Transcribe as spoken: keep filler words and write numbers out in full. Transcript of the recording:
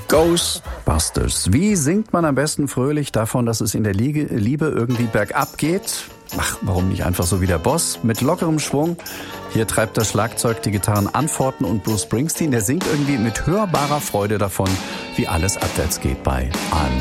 Ghostbusters. Wie singt man am besten fröhlich davon, dass es in der Liebe irgendwie bergab geht? Ach, warum nicht einfach so wie der Boss? Mit lockerem Schwung. Hier treibt das Schlagzeug die Gitarren anforten und Bruce Springsteen, der singt irgendwie mit hörbarer Freude davon, wie alles abwärts geht bei I'm